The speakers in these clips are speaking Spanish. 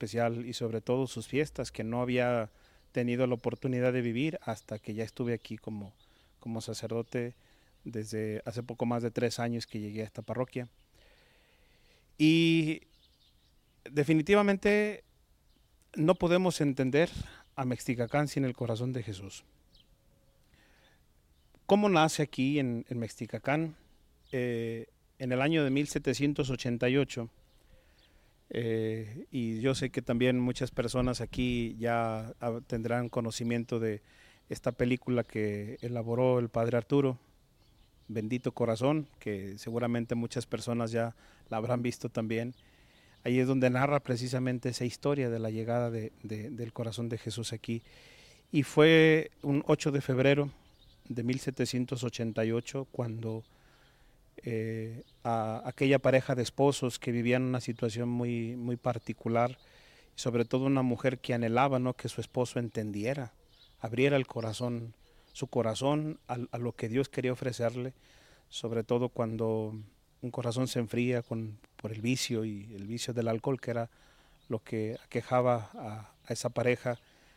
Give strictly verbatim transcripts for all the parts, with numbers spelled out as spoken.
especial y sobre todo sus fiestas que no había tenido la oportunidad de vivir hasta que ya estuve aquí como, como sacerdote desde hace poco más de tres años que llegué a esta parroquia. Y definitivamente no podemos entender a Mexticacán sin el corazón de Jesús. ¿Cómo nace aquí en, en Mexticacán? Eh, en el año de mil setecientos ochenta y ocho, eh, y yo sé que también muchas personas aquí ya tendrán conocimiento de esta película que elaboró el padre Arturo, Bendito Corazón, que seguramente muchas personas ya la habrán visto también. Ahí es donde narra precisamente esa historia de la llegada de, de, del corazón de Jesús aquí. Y fue un ocho de febrero de mil setecientos ochenta y ocho cuando eh, a aquella pareja de esposos que vivían una situación muy, muy particular, sobre todo una mujer que anhelaba, ¿no?, que su esposo entendiera, abriera el corazón, su corazón a, a lo que Dios quería ofrecerle, sobre todo cuando un corazón se enfría con, por el vicio y el vicio del alcohol, que era lo que aquejaba a, a esa pareja.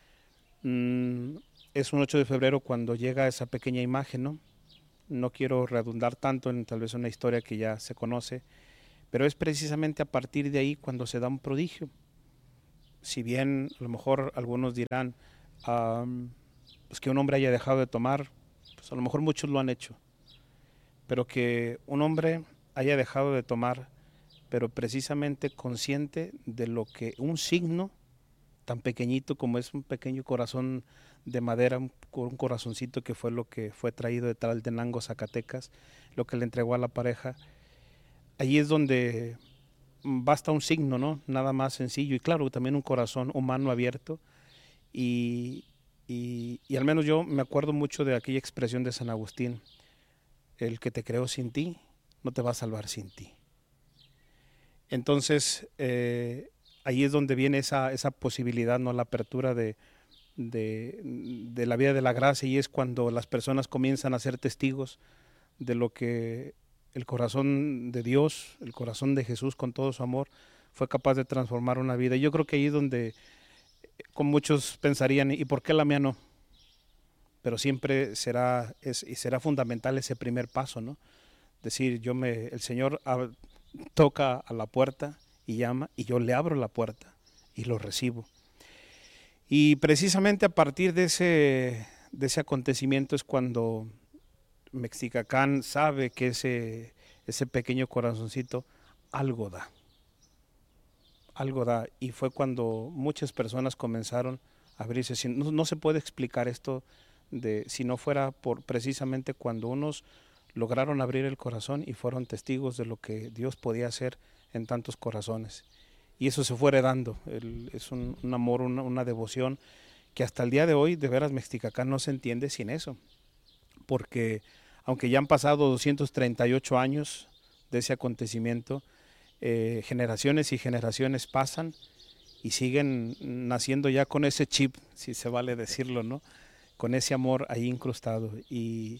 Mm, es un ocho de febrero cuando llega esa pequeña imagen, ¿no? No quiero redundar tanto en tal vez una historia que ya se conoce, pero es precisamente a partir de ahí cuando se da un prodigio. Si bien a lo mejor algunos dirán um, pues que un hombre haya dejado de tomar, pues a lo mejor muchos lo han hecho, pero que un hombre haya dejado de tomar, pero precisamente consciente de lo que un signo tan pequeñito como es un pequeño corazón de madera, un, un corazoncito que fue lo que fue traído de Tlaltenango, Zacatecas, lo que le entregó a la pareja. Allí es donde basta un signo, ¿no? Nada más sencillo y claro, también un corazón humano abierto y, y, y al menos yo me acuerdo mucho de aquella expresión de San Agustín: el que te creó sin ti no te va a salvar sin ti. Entonces, eh, ahí es donde viene esa, esa posibilidad, ¿no?, la apertura de, de, de la vida de la gracia, y es cuando las personas comienzan a ser testigos de lo que el corazón de Dios, el corazón de Jesús con todo su amor fue capaz de transformar una vida. Y yo creo que ahí es donde con muchos pensarían, ¿y por qué la mía no? Pero siempre será, es, y será fundamental ese primer paso, ¿no? Decir, yo me, el Señor a, toca a la puerta y llama, y yo le abro la puerta y lo recibo. Y precisamente a partir de ese, de ese acontecimiento es cuando Mexticacán sabe que ese, ese pequeño corazoncito algo da, algo da. Y fue cuando muchas personas comenzaron a abrirse. No, no se puede explicar esto de, si no fuera por precisamente cuando unos lograron abrir el corazón y fueron testigos de lo que Dios podía hacer en tantos corazones. Y eso se fue heredando, el, es un, un amor, una, una devoción que hasta el día de hoy, de veras, Mexticacán no se entiende sin eso, porque aunque ya han pasado doscientos treinta y ocho años de ese acontecimiento, eh, generaciones y generaciones pasan y siguen naciendo ya con ese chip, si se vale decirlo, ¿no?, con ese amor ahí incrustado. Y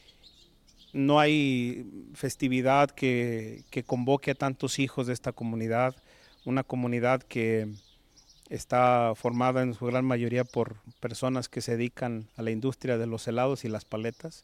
no hay festividad que, que convoque a tantos hijos de esta comunidad, una comunidad que está formada en su gran mayoría por personas que se dedican a la industria de los helados y las paletas,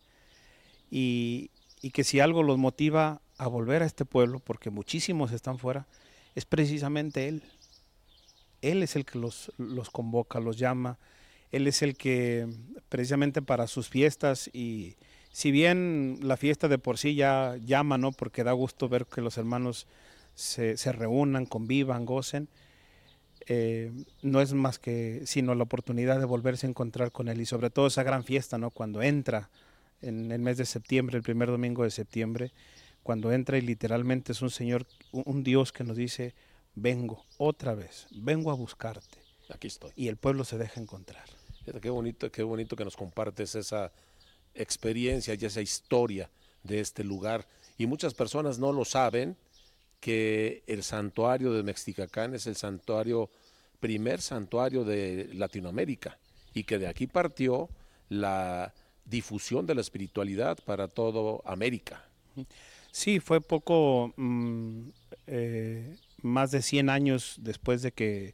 y, y que si algo los motiva a volver a este pueblo, porque muchísimos están fuera, es precisamente Él. Él es el que los, los convoca, los llama. Él es el que precisamente para sus fiestas, y si bien la fiesta de por sí ya llama, ¿no?, porque da gusto ver que los hermanos se, se reúnan, convivan, gocen, eh, no es más que sino la oportunidad de volverse a encontrar con Él, y sobre todo esa gran fiesta, ¿no?, cuando entra en el mes de septiembre, el primer domingo de septiembre, cuando entra y literalmente es un Señor, un Dios que nos dice, vengo otra vez, vengo a buscarte. Aquí estoy. Y el pueblo se deja encontrar. Fíjate qué bonito, qué bonito que nos compartes esa experiencia y esa historia de este lugar. Y muchas personas no lo saben, que el santuario de Mexticacán es el santuario, primer santuario de Latinoamérica, y que de aquí partió la difusión de la espiritualidad para toda América. Sí, fue poco, mmm, eh, más de cien años después de que